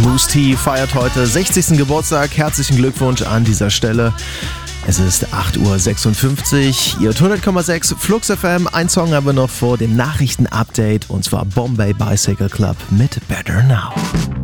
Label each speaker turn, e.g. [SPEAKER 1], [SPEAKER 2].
[SPEAKER 1] Mousse T feiert heute 60. Geburtstag. Herzlichen Glückwunsch an dieser Stelle. Es ist 8.56 Uhr. Ihr hört 100,6 Flux FM. Ein Song haben wir noch vor dem Nachrichtenupdate und zwar Bombay Bicycle Club mit Better Now.